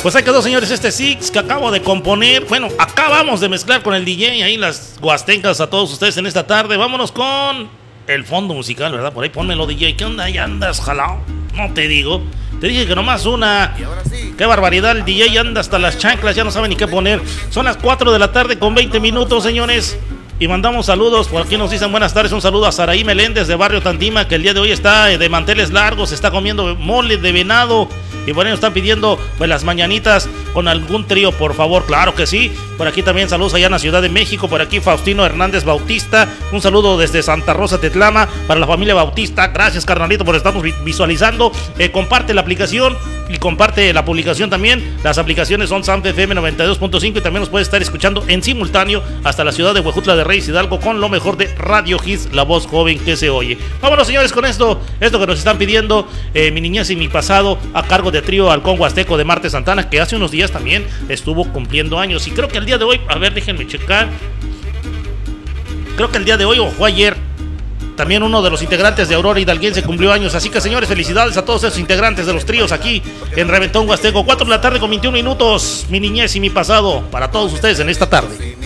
Pues ahí quedó, señores, este Six que acabo de componer. Bueno, acabamos de mezclar con el DJ ahí las huastecas a todos ustedes en esta tarde. Vámonos con el fondo musical, ¿verdad? Por ahí pónmelo, DJ. ¿Qué onda? ¿Ya andas jalado? No te digo. Te dije que nomás una. Qué barbaridad, el DJ anda hasta las chanclas, ya no sabe ni qué poner. Son las 4 de la tarde con 20 minutos, señores. Y mandamos saludos, por aquí nos dicen buenas tardes, un saludo a Saraí Meléndez de Barrio Tantima, que el día de hoy está de manteles largos, está comiendo mole de venado. Y por ahí nos están pidiendo pues las mañanitas con algún trío, por favor. Claro que sí. Por aquí también saludos allá en la Ciudad de México. Por aquí Faustino Hernández Bautista. Un saludo desde Santa Rosa Tetlama para la familia Bautista. Gracias, carnalito, por estarnos visualizando. Comparte la aplicación y comparte la publicación también. Las aplicaciones son Sanfe FM 92.5 y también nos puede estar escuchando en simultáneo hasta la ciudad de Huejutla de Reyes Hidalgo con lo mejor de Radio Hits, la voz joven que se oye. Vámonos, señores, con esto que nos están pidiendo, Mi niñez y mi pasado, a cargo de Trío Halcón Huasteco de Marte Santana, que hace unos días también estuvo cumpliendo años. Y creo que el día de hoy, a ver, déjenme checar. Creo que el día de hoy o fue ayer, también uno de los integrantes de Aurora Hidalguense cumplió años. Así que, señores, felicidades a todos esos integrantes de los tríos aquí en Reventón Huasteco. 4 de la tarde con 21 minutos. Mi niñez y mi pasado para todos ustedes en esta tarde.